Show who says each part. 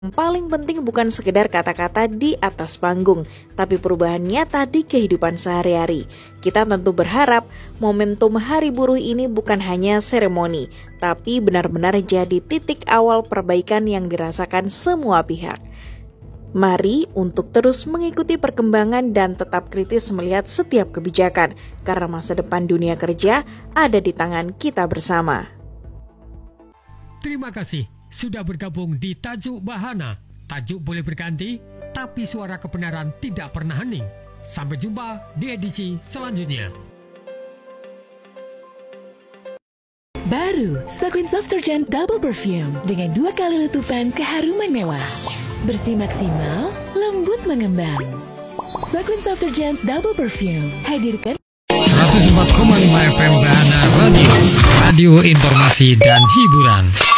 Speaker 1: Yang paling penting bukan sekedar kata-kata di atas panggung, tapi perubahan nyata di kehidupan sehari-hari. Kita tentu berharap momentum Hari Buruh ini bukan hanya seremoni, tapi benar-benar jadi titik awal perbaikan yang dirasakan semua pihak. Mari untuk terus mengikuti perkembangan dan tetap kritis melihat setiap kebijakan, karena masa depan dunia kerja ada di tangan kita bersama.
Speaker 2: Terima kasih sudah bergabung di Tajuk Bahana. Tajuk boleh berganti, tapi suara kebenaran tidak pernah hening. Sampai jumpa di edisi selanjutnya.
Speaker 3: Baru, Sunscreen Soft Detergent Double Perfume dengan 2 kali letupan keharuman mewah. Bersih maksimal, lembut mengembang. Sunscreen Soft Detergent Double Perfume hadirkan
Speaker 2: 104,5 FM Bahana Radio, radio informasi dan hiburan.